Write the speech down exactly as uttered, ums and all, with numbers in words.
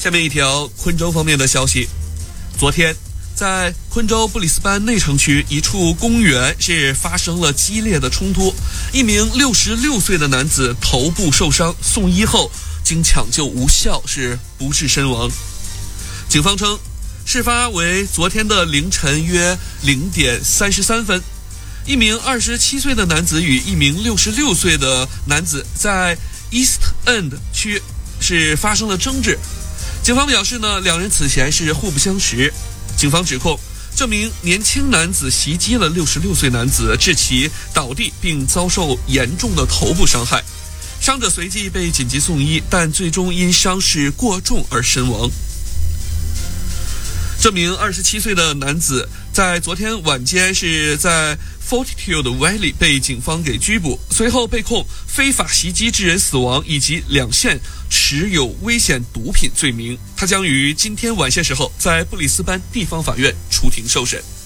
下面一条昆州方面的消息，昨天在昆州布里斯班内城区一处公园是发生了激烈的冲突，一名六十六岁的男子头部受伤，送医后经抢救无效是不治身亡。警方称，事发为昨天的凌晨约零点三十三分，一名二十七岁的男子与一名六十六岁的男子在 East End 区是发生了争执。警方表示呢，两人此前是互不相识。警方指控这名年轻男子袭击了六十六岁男子，致其倒地并遭受严重的头部伤害，伤者随即被紧急送医，但最终因伤势过重而身亡。这名二十七岁的男子在昨天晚间是在 Fortitude Valley 被警方给拘捕，随后被控非法袭击致人死亡以及两项持有危险毒品罪名。他将于今天晚些时候在布里斯班地方法院出庭受审。